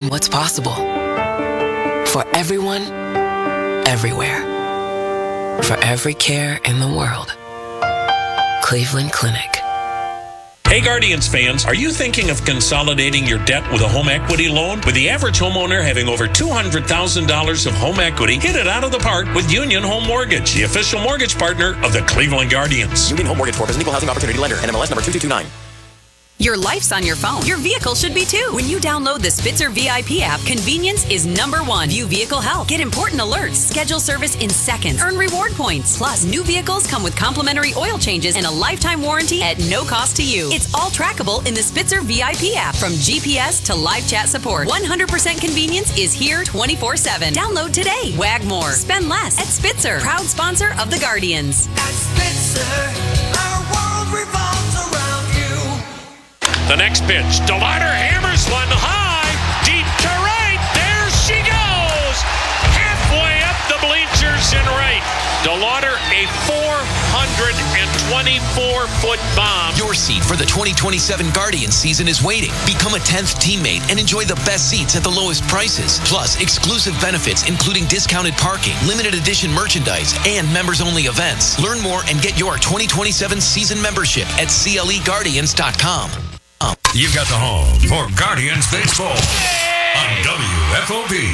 what's possible. For everyone, everywhere. For every care in the world. Cleveland Clinic. Hey Guardians fans, are you thinking of consolidating your debt with a home equity loan? With the average homeowner having over $200,000 of home equity, hit it out of the park with Union Home Mortgage, the official mortgage partner of the Cleveland Guardians. Union Home Mortgage Corp is an equal housing opportunity lender. NMLS number 2229. Your life's on your phone. Your vehicle should be too. When you download the Spitzer VIP app, convenience is number one. View vehicle health. Get important alerts. Schedule service in seconds. Earn reward points. Plus, new vehicles come with complimentary oil changes and a lifetime warranty at no cost to you. It's all trackable in the Spitzer VIP app. From GPS to live chat support, 100% convenience is here 24/7. Download today. Wag more. Spend less at Spitzer. Proud sponsor of the Guardians. At Spitzer, our world revolves around you. The next pitch, DeLauder hammers one high, deep to right. There she goes, halfway up the bleachers in right. DeLauder, a 424-foot bomb. Your seat for the 2027 Guardians season is waiting. Become a 10th teammate and enjoy the best seats at the lowest prices. Plus, exclusive benefits including discounted parking, limited edition merchandise, and members-only events. Learn more and get your 2027 season membership at CLEGuardians.com. You've got the home for Guardians Baseball on WFOB.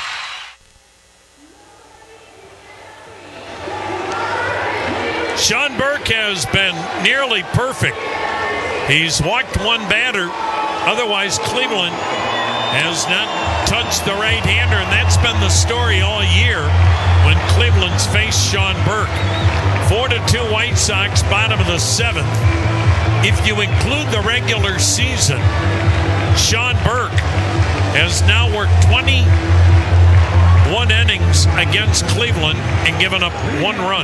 Sean Burke has been nearly perfect. He's walked one batter. Otherwise, Cleveland has not touched the right-hander, and that's been the story all year when Cleveland's faced Sean Burke. 4-2 White Sox, bottom of the seventh. If you include the regular season, Sean Burke has now worked 21 innings against Cleveland and given up one run.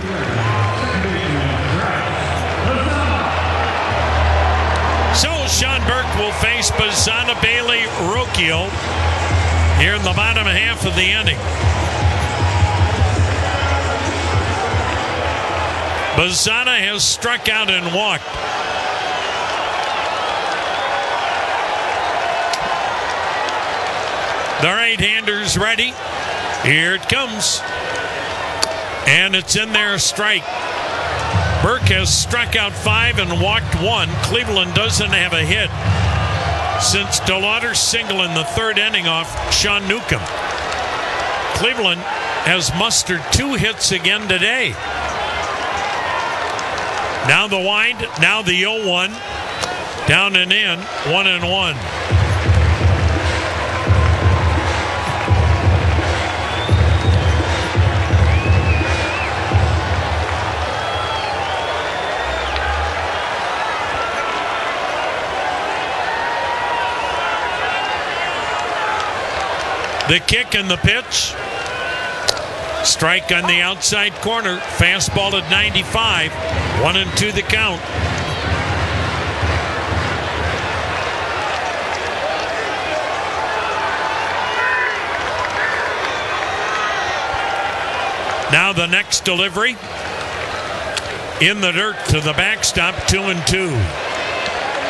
So Sean Burke will face Bazzana Bailey Rocchio here in the bottom half of the inning. Bazzana has struck out and walked. The right-hander's ready. Here it comes. And it's in there, a strike. Burke has struck out 5 and walked 1. Cleveland doesn't have a hit since DeLauder's single in the third inning off Sean Newcomb. Cleveland has mustered 2 hits again today. Now the wind, now the 0-1. Down and in, 1-1. The kick and the pitch. Strike on the outside corner. Fastball at 95. 1-2 the count. Now the next delivery. In the dirt to the backstop, 2-2.